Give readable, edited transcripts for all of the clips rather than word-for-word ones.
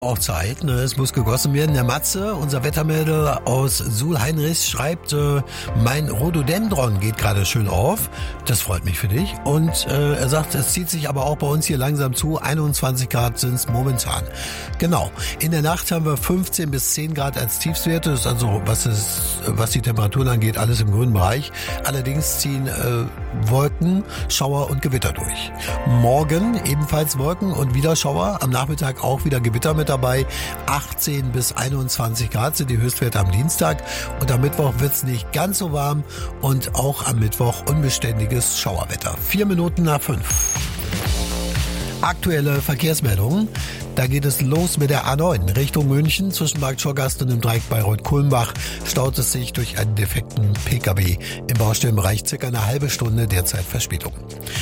Auch Zeit, ne? Es muss gegossen werden. Der Matze, unser Wettermelder aus Suhl-Heinrichs, schreibt, mein Rhododendron geht gerade schön auf. Das freut mich für dich. Und er sagt, es zieht sich aber auch bei uns hier langsam zu. 21 Grad sind es momentan. Genau. In der Nacht haben wir 15 bis 10 Grad als Tiefstwerte. Das ist also, was die Temperaturen angeht, alles im grünen Bereich. Allerdings ziehen Wolken, Schauer und Gewitter durch. Morgen ebenfalls Wolken und wieder Schauer. Am Nachmittag auch wieder Gewitter mit dabei. 18 bis 21 Grad sind die Höchstwerte am Dienstag und am Mittwoch wird's nicht ganz so warm und auch am Mittwoch unbeständiges Schauerwetter. 4 Minuten nach 5. Aktuelle Verkehrsmeldungen. Da geht es los mit der A9 Richtung München. Zwischen Bad Schorgast und dem Dreieck Bayreuth-Kulmbach staut es sich durch einen defekten Pkw im Baustellenbereich circa eine halbe Stunde, derzeit Verspätung.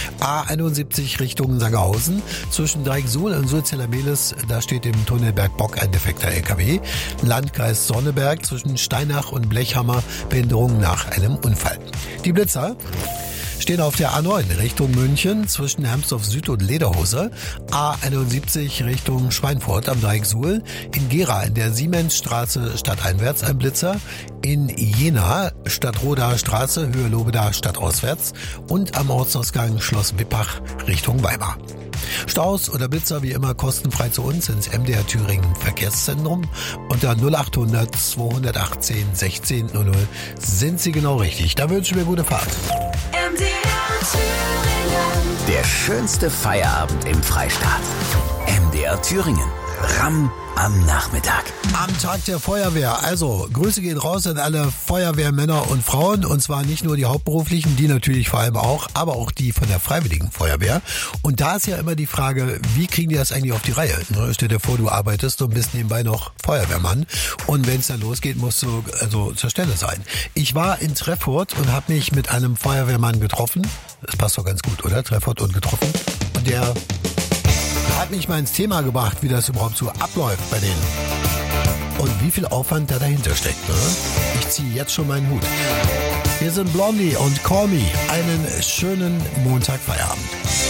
A71 Richtung Sangerhausen. Zwischen Dreieck Suhl und Sulzeller-Mehlis, da steht im Tunnelberg Bock ein defekter LKW. Landkreis Sonneberg zwischen Steinach und Blechhammer, Behinderung nach einem Unfall. Die Blitzer stehen auf der A9 Richtung München zwischen Hermsdorf Süd und Lederhose, A71 Richtung Schweinfurt am Dreieck Suhl, in Gera in der Siemensstraße stadteinwärts ein Blitzer, in Jena Stadtrodaer Straße Höhe Lobedaer stadtauswärts und am Ortsausgang Schloss Wippach Richtung Weimar. Staus oder Blitzer wie immer kostenfrei zu uns ins MDR Thüringen Verkehrszentrum. Unter 0800 218 1600 sind Sie genau richtig. Da wünschen wir gute Fahrt. MDR Thüringen. Der schönste Feierabend im Freistaat. MDR Thüringen. Ramm am Nachmittag. Am Tag der Feuerwehr. Also, Grüße gehen raus an alle Feuerwehrmänner und Frauen. Und zwar nicht nur die hauptberuflichen, die natürlich vor allem auch, aber auch die von der Freiwilligen Feuerwehr. Und da ist ja immer die Frage, wie kriegen die das eigentlich auf die Reihe? Ne? Stell dir vor, du arbeitest und bist nebenbei noch Feuerwehrmann. Und wenn es dann losgeht, musst du also zur Stelle sein. Ich war in Treffurt und habe mich mit einem Feuerwehrmann getroffen. Das passt doch ganz gut, oder? Treffurt und getroffen. Und der hat mich mal ins Thema gebracht, wie das überhaupt so abläuft bei denen. Und wie viel Aufwand da dahinter steckt. Ne? Ich ziehe jetzt schon meinen Hut. Wir sind Blondie und Call Me. Einen schönen Montagfeierabend.